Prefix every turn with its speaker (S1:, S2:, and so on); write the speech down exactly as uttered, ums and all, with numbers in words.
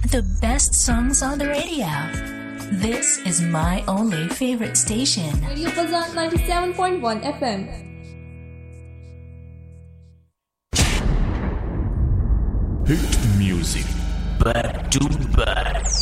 S1: The best songs on the radio. This is my only favorite station.
S2: Radio Fazan ninety-seven point one F M.
S3: Hit music back to back.